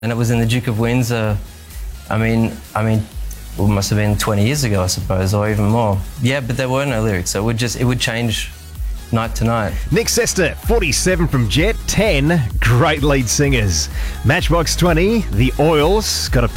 And it was in the Duke of Windsor. I mean, it must have been 20 years ago, I suppose, or even more. Yeah, but there were no lyrics, so it would change night to night. Nick Sester, 47 from Jet, 10 great lead singers. Matchbox 20, The Oils, got a